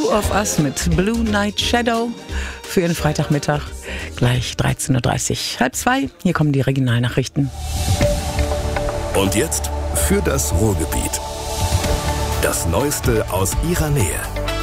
Two of Us mit Blue Night Shadow für Ihren Freitagmittag. Gleich 13.30 Uhr. 1:30. Hier kommen die Regionalnachrichten. Und jetzt für das Ruhrgebiet. Das Neueste aus Ihrer Nähe.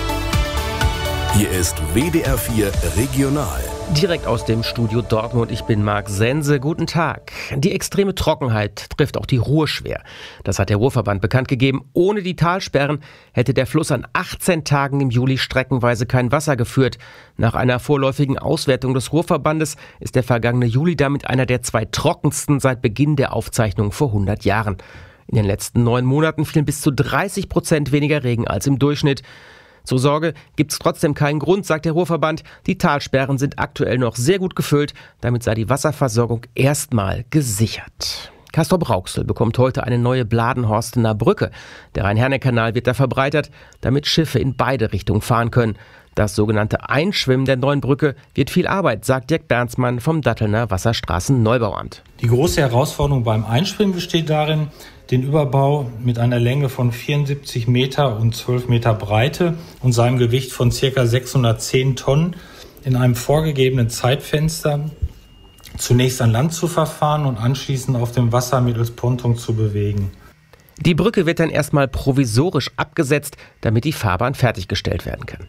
Hier ist WDR 4 Regional. Direkt aus dem Studio Dortmund, ich bin Marc Sense. Guten Tag. Die extreme Trockenheit trifft auch die Ruhr schwer. Das hat der Ruhrverband bekannt gegeben. Ohne die Talsperren hätte der Fluss an 18 Tagen im Juli streckenweise kein Wasser geführt. Nach einer vorläufigen Auswertung des Ruhrverbandes ist der vergangene Juli damit einer der 2 trockensten seit Beginn der Aufzeichnung vor 100 Jahren. In den letzten 9 Monaten fielen bis zu 30% weniger Regen als im Durchschnitt. Zur Sorge gibt es trotzdem keinen Grund, sagt der Ruhrverband. Die Talsperren sind aktuell noch sehr gut gefüllt. Damit sei die Wasserversorgung erstmal gesichert. Castrop-Rauxel bekommt heute eine neue Bladenhorstener Brücke. Der Rhein-Herne-Kanal wird da verbreitert, damit Schiffe in beide Richtungen fahren können. Das sogenannte Einschwimmen der neuen Brücke wird viel Arbeit, sagt Dirk Bernsmann vom Dattelner Wasserstraßen-Neubauamt. Die große Herausforderung beim Einschwimmen besteht darin, den Überbau mit einer Länge von 74 Meter und 12 Meter Breite und seinem Gewicht von ca. 610 Tonnen in einem vorgegebenen Zeitfenster zunächst an Land zu verfahren und anschließend auf dem Wasser mittels Ponton zu bewegen. Die Brücke wird dann erstmal provisorisch abgesetzt, damit die Fahrbahn fertiggestellt werden kann.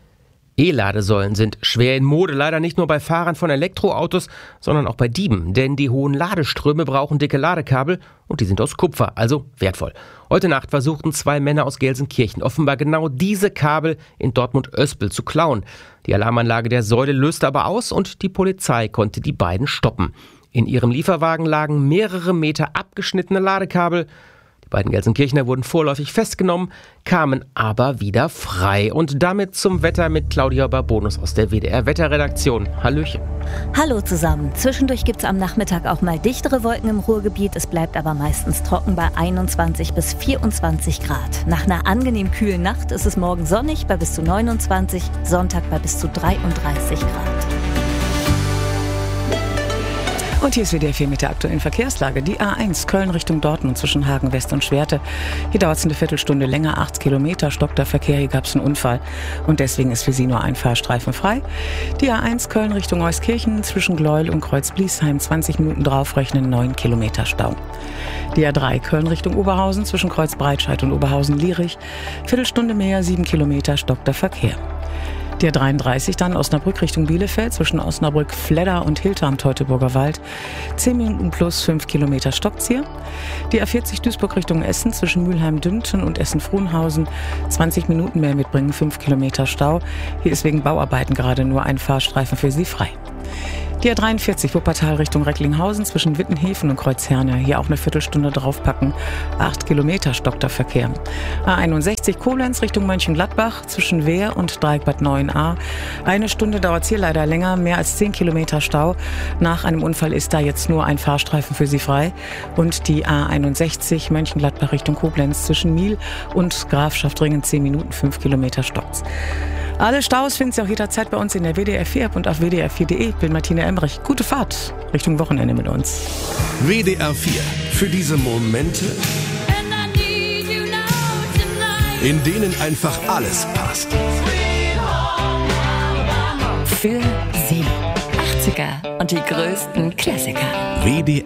E-Ladesäulen sind schwer in Mode, leider nicht nur bei Fahrern von Elektroautos, sondern auch bei Dieben. Denn die hohen Ladeströme brauchen dicke Ladekabel und die sind aus Kupfer, also wertvoll. Heute Nacht versuchten 2 Männer aus Gelsenkirchen offenbar genau diese Kabel in Dortmund-Öspel zu klauen. Die Alarmanlage der Säule löste aber aus und die Polizei konnte die beiden stoppen. In ihrem Lieferwagen lagen mehrere Meter abgeschnittene Ladekabel. Die beiden Gelsenkirchener wurden vorläufig festgenommen, kamen aber wieder frei. Und damit zum Wetter mit Claudia Barbonus aus der WDR-Wetterredaktion. Hallöchen. Hallo zusammen. Zwischendurch gibt es am Nachmittag auch mal dichtere Wolken im Ruhrgebiet. Es bleibt aber meistens trocken bei 21 bis 24 Grad. Nach einer angenehm kühlen Nacht ist es morgen sonnig bei bis zu 29, Sonntag bei bis zu 33 Grad. Und hier ist WDR 4 mit der aktuellen Verkehrslage. Die A1 Köln Richtung Dortmund zwischen Hagen West und Schwerte. Hier dauert es eine Viertelstunde länger, 80 Kilometer, stockt der Verkehr. Hier gab es einen Unfall und deswegen ist für Sie nur ein Fahrstreifen frei. Die A1 Köln Richtung Euskirchen zwischen Gleuel und Kreuz-Bliesheim, 20 Minuten draufrechnen, 9 Kilometer Stau. Die A3 Köln Richtung Oberhausen zwischen Kreuz-Breitscheid und Oberhausen-Lierich, Viertelstunde mehr, 7 Kilometer, stockt der Verkehr. Die A33 dann Osnabrück Richtung Bielefeld zwischen Osnabrück, Fledder und Hilter am Teutoburger Wald. 10 Minuten plus 5 Kilometer stockt's hier. Die A40 Duisburg Richtung Essen zwischen Mülheim-Dünten und Essen-Frohnhausen. 20 Minuten mehr mitbringen, 5 Kilometer Stau. Hier ist wegen Bauarbeiten gerade nur ein Fahrstreifen für Sie frei. Die A43 Wuppertal Richtung Recklinghausen zwischen Wittenhäfen und Kreuzherne. Hier auch eine Viertelstunde draufpacken. 8 Kilometer stockt der Verkehr. A61 Koblenz Richtung Mönchengladbach zwischen Wehr und Dreieckbad 9a. Eine Stunde dauert es hier leider länger. Mehr als 10 Kilometer Stau. Nach einem Unfall ist da jetzt nur ein Fahrstreifen für Sie frei. Und die A61 Mönchengladbach Richtung Koblenz zwischen Miel und Grafschaftringen 10 Minuten, 5 Kilometer stockt's. Alle Staus finden Sie auch jederzeit bei uns in der WDR 4 App und auf WDR4.de. Ich bin Martina Emmerich. Gute Fahrt Richtung Wochenende mit uns. WDR 4. Für diese Momente, in denen einfach alles passt. Für Sie. 80er und die größten Klassiker. WDR